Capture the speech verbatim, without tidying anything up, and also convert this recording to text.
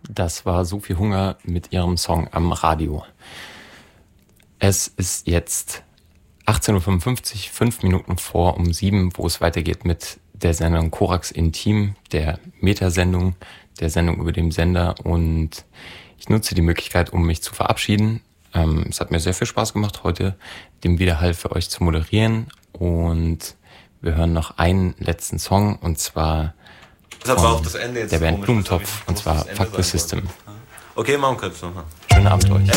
Das war Sophie Hunger mit ihrem Song Am Radio. Es ist jetzt achtzehn Uhr fünfundfünfzig, fünf Minuten vor um sieben, wo es weitergeht mit der Sendung Korax Intim, der Metasendung, der Sendung über dem Sender. Und ich nutze die Möglichkeit, um mich zu verabschieden. Ähm, es hat mir sehr viel Spaß gemacht, heute den Widerhall für euch zu moderieren. Und wir hören noch einen letzten Song, und zwar das war auch das Ende jetzt der Band komisch, Blumentopf, und zwar Fuck the System. Okay, machen wir kurz nochmal. Schönen Abend euch.